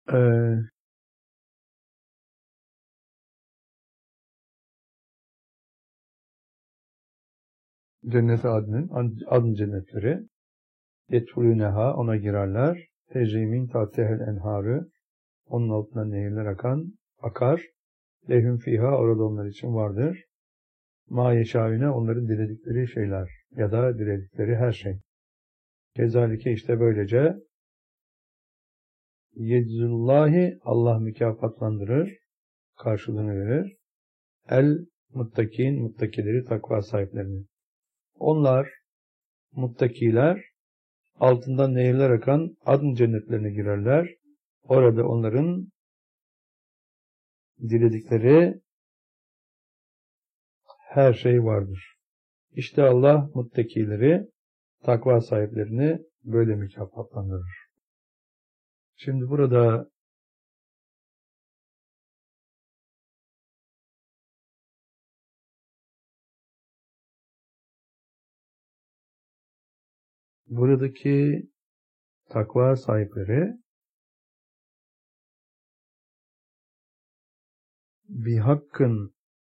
Cennet-i adın cennetleri. Yedhulûneha, ona girerler. Tecrî min tahtihel enhârı, onun altından nehirler akar. Lehum fiha, orada onlar için vardır. Ma yeşâine, onların diledikleri şeyler ya da diledikleri her şey. Kezalike, işte böylece yeczullahi, Allah mükafatlandırır, karşılığını verir. El muttakin, muttakileri, takva sahiplerini. Onlar, muttakiler, altından nehirler akan adın cennetlerine girerler. Orada onların diledikleri her şey vardır. İşte Allah muttakileri, takva sahiplerini böyle mükafatlandırır. Şimdi burada buradaki takva sahipleri bir hakkın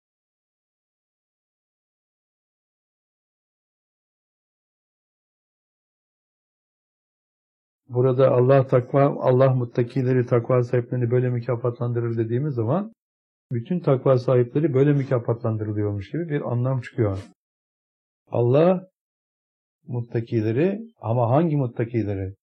burada Allah muttakileri, takva sahiplerini böyle mükafatlandırır dediğimiz zaman bütün takva sahipleri böyle mükafatlandırılıyormuş gibi bir anlam çıkıyor. Allah muttakileri, ama hangi muttakileri?